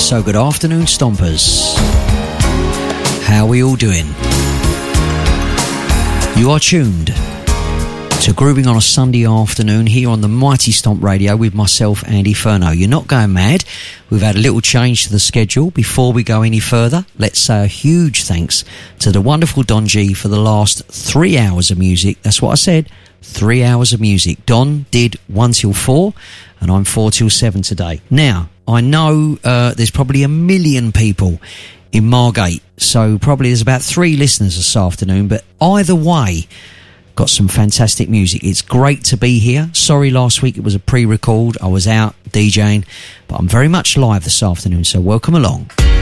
So good afternoon, Stompers. How are we all doing? You are tuned to Grooving on a Sunday afternoon here on the Mighty Stomp Radio with myself, Andy Furno. You're not going mad. We've had a little change to the schedule. Before we go any further, let's say a huge thanks to the wonderful Don G for the last 3 hours of music. That's what I said, 3 hours of music. Don did 1 till 4 and I'm 4 till 7 today. Now, I know there's probably 1 million people in Margate, so probably there's about 3 listeners this afternoon, but either way, got some fantastic music. It's great to be here. Sorry last week it was a pre-record. I was out DJing, but I'm very much live this afternoon, so welcome along.